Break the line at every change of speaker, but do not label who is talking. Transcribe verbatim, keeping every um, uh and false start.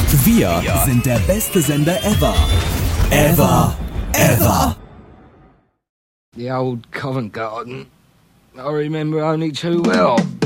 Wir sind der beste Sender ever. Ever. Ever.
The old Covent Garden. I remember only too well.